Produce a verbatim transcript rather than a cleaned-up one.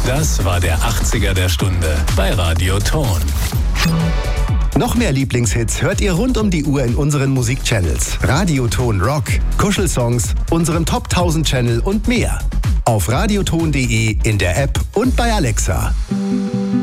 Das war der achtziger der Stunde bei Radio Ton. Noch mehr Lieblingshits hört ihr rund um die Uhr in unseren Musikchannels. Radioton Rock, Kuschelsongs, unserem Top tausend Channel und mehr. Auf radioton punkt de, in der App und bei Alexa.